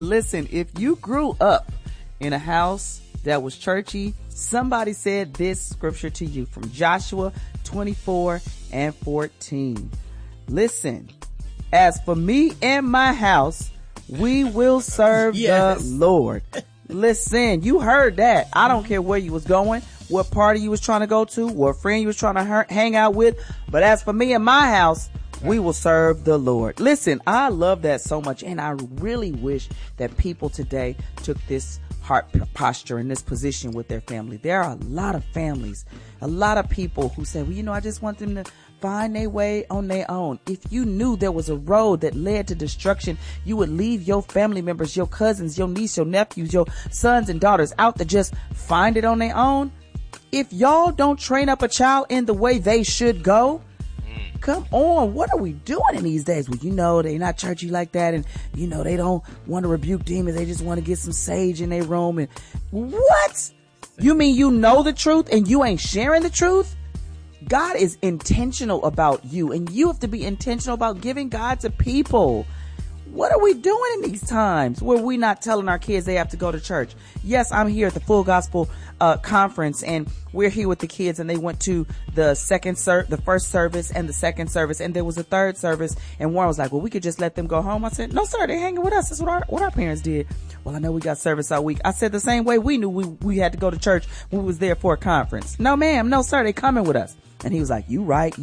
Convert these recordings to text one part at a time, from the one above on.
Listen, if you grew up in a house that was churchy, somebody said this scripture to you from Joshua 24:14. Listen, as for me and my house, we will serve the Lord. Listen, you heard that. I don't care where you was going, what party you was trying to go to, what friend you was trying to hang out with. But as for me and my house, we will serve the Lord. Listen, I love that so much. And I really wish that people today took this heart posture in this position with their family. There are a lot of families, a lot of people who say, well, I just want them to find their way on their own. If you knew there was a road that led to destruction, you would leave your family members, your cousins, your niece, your nephews, your sons and daughters out to just find it on their own. If y'all don't train up a child in the way they should go, come on, what are we doing in these days? Well, they're not churchy like that, and they don't want to rebuke demons, they just want to get some sage in their room. And what? You mean you know the truth and you ain't sharing the truth? God is intentional about you, and you have to be intentional about giving God to people. What are we doing in these times where we're not telling our kids they have to go to church? Yes, I'm here at the Full Gospel conference, and we're here with the kids, and they went to the first service and the second service, and there was a third service, and Warren was like, well, we could just let them go home. I said, no, sir, they're hanging with us. That's what our parents did. Well, I know we got service all week. I said the same way we knew we had to go to church when we was there for a conference. No, ma'am. No, sir, they coming with us. And he was like, you right.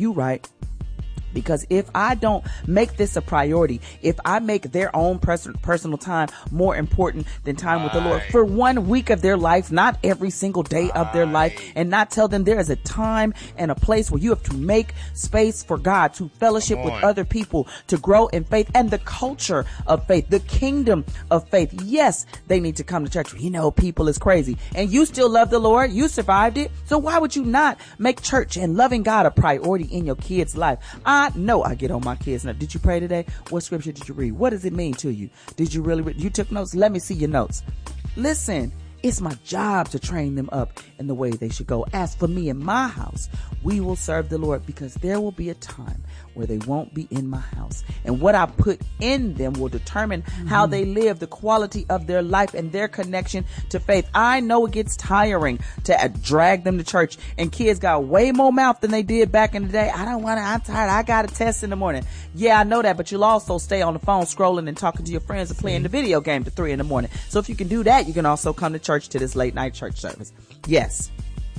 Because if I don't make this a priority, if I make their own personal time more important than time with the Lord for 1 week of their life, not every single day of their life, and not tell them there is a time and a place where you have to make space for God, to fellowship with other people, to grow in faith and the culture of faith, the kingdom of faith. Yes, they need to come to church. People is crazy, and you still love the Lord. You survived it. So why would you not make church and loving God a priority in your kid's life? I know I get on my kids. Now, did you pray today? What scripture did you read? What does it mean to you? Did you really you took notes? Let me see your notes. Listen, it's my job to train them up in the way they should go. As for me and my house, we will serve the Lord, because there will be a time where they won't be in my house. And what I put in them will determine how they live, the quality of their life and their connection to faith. I know it gets tiring to drag them to church, and kids got way more mouth than they did back in the day. I'm tired. I got a test in the morning. Yeah, I know that, but you'll also stay on the phone scrolling and talking to your friends and playing the video game to 3 a.m. So if you can do that, you can also come to church, to this late night church service. Yes.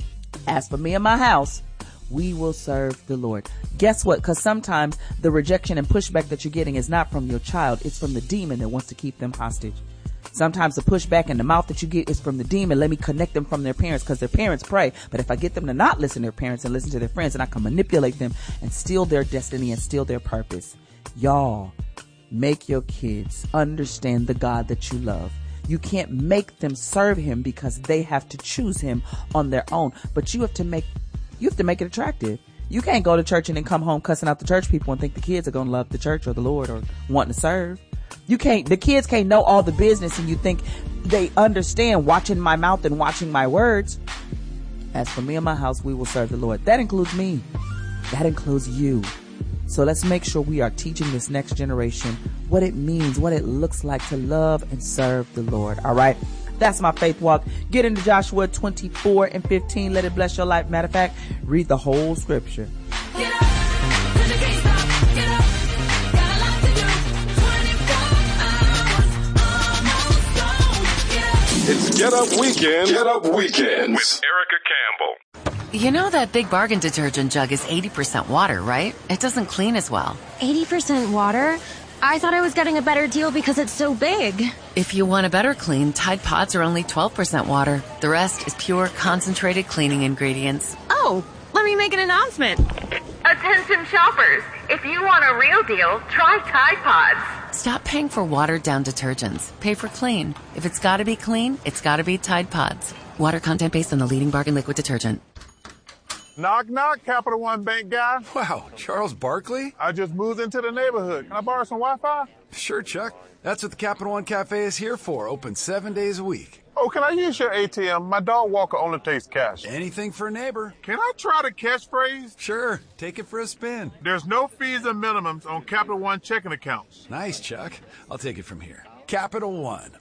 As for me and my house, we will serve the Lord. Guess what? Because sometimes the rejection and pushback that you're getting is not from your child. It's from the demon that wants to keep them hostage. Sometimes the pushback and the mouth that you get is from the demon. Let me connect them from their parents, because their parents pray. But if I get them to not listen to their parents and listen to their friends, then I can manipulate them and steal their destiny and steal their purpose. Y'all, make your kids understand the God that you love. You can't make them serve him because they have to choose him on their own. But you have to make it attractive. You can't go to church and then come home cussing out the church people and think the kids are going to love the church or the Lord or wanting to serve. The kids can't know all the business, and you think they understand watching my mouth and watching my words. As for me and my house, we will serve the Lord. That includes me. That includes you. So let's make sure we are teaching this next generation what it means, what it looks like to love and serve the Lord. All right. That's my faith walk. Get into Joshua 24:15. Let it bless your life. Matter of fact, read the whole scripture. Get up, 'cause you can't stop. Get up, got a lot to do. 24 hours, almost gone. Get up. It's Get Up Weekend. Get Up Weekends with Erica Campbell. You know that Big Bargain detergent jug is 80% water, right? It doesn't clean as well. 80% water? I thought I was getting a better deal because it's so big. If you want a better clean, Tide Pods are only 12% water. The rest is pure, concentrated cleaning ingredients. Oh, let me make an announcement. Attention shoppers, if you want a real deal, try Tide Pods. Stop paying for watered-down detergents. Pay for clean. If it's gotta be clean, it's gotta be Tide Pods. Water content based on the leading Bargain liquid detergent. Knock, knock, Capital One Bank guy. Wow, Charles Barkley? I just moved into the neighborhood. Can I borrow some Wi-Fi? Sure, Chuck. That's what the Capital One Cafe is here for. Open 7 days a week. Oh, can I use your ATM? My dog walker only takes cash. Anything for a neighbor. Can I try the catchphrase? Sure, take it for a spin. There's no fees and minimums on Capital One checking accounts. Nice, Chuck. I'll take it from here. Capital One.